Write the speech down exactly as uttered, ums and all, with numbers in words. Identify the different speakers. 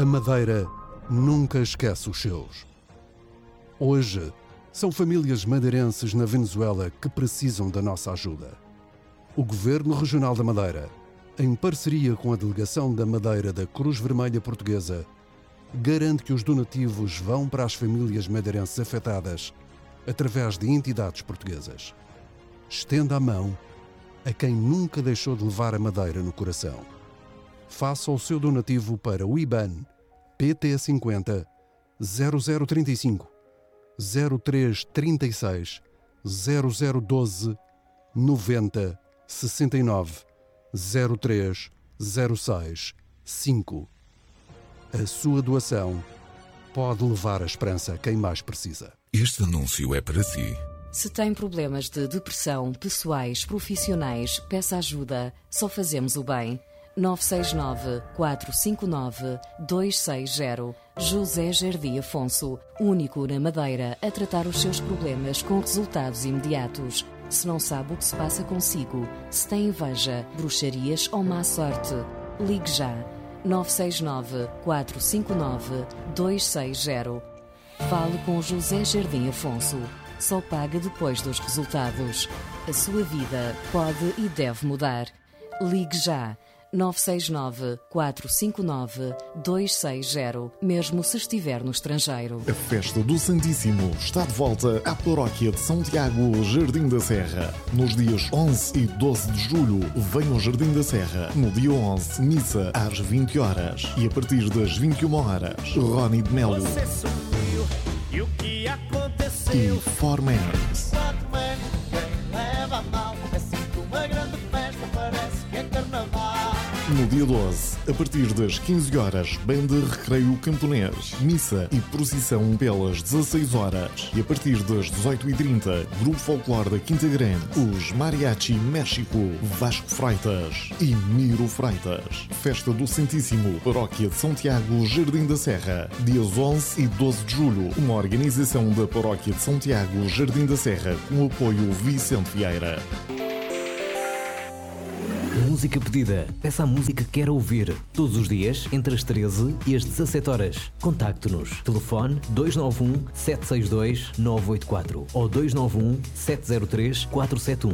Speaker 1: A Madeira nunca esquece os seus. Hoje, são famílias madeirenses na Venezuela que precisam da nossa ajuda. O Governo Regional da Madeira, em parceria com a Delegação da Madeira da Cruz Vermelha Portuguesa, garante que os donativos vão para as famílias madeirenses afetadas através de entidades portuguesas. Estenda a mão a quem nunca deixou de levar a Madeira no coração. Faça o seu donativo para o I B A N P T cinquenta zero zero trinta e cinco zero três trinta e seis zero zero doze noventa sessenta e nove zero três zero seis cinco. A sua doação pode levar a esperança a quem mais precisa.
Speaker 2: Este anúncio é para si.
Speaker 3: Se tem problemas de depressão, pessoais, profissionais, peça ajuda. Só fazemos o bem. nove seis nove, quatro cinco nove, dois seis zero. José Jardim Afonso, único na Madeira a tratar os seus problemas com resultados imediatos. Se não sabe o que se passa consigo, se tem inveja, bruxarias ou má sorte, ligue já. nove seis nove, quatro cinco nove, dois seis zero. Fale com José Jardim Afonso. Só paga depois dos resultados. A sua vida pode e deve mudar. Ligue já. nove seis nove, quatro cinco nove, dois seis zero, mesmo se estiver no estrangeiro.
Speaker 4: A Festa do Santíssimo está de volta à Paróquia de São Tiago, Jardim da Serra. Nos dias onze e doze de julho, venha ao Jardim da Serra. No dia onze, missa às vinte horas. E a partir das vinte e uma horas, Rony de Melo
Speaker 5: Você sumiu, e o que aconteceu?
Speaker 4: e Formans. No dia doze, a partir das quinze horas, Banda Recreio Camponês, missa e procissão pelas dezasseis horas. E a partir das dezoito e trinta, Grupo Folclore da Quinta Grande, os Mariachi México, Vasco Freitas e Miro Freitas. Festa do Santíssimo, Paróquia de São Tiago, Jardim da Serra, dias onze e doze de julho. Uma organização da Paróquia de São Tiago, Jardim da Serra, com o apoio Vicente Vieira.
Speaker 6: Música pedida. Peça a música que quer ouvir. Todos os dias, entre as treze e as dezassete horas. Contacte-nos. Telefone dois nove um, sete seis dois, nove oito quatro ou dois nove um, sete zero três, quatro sete um.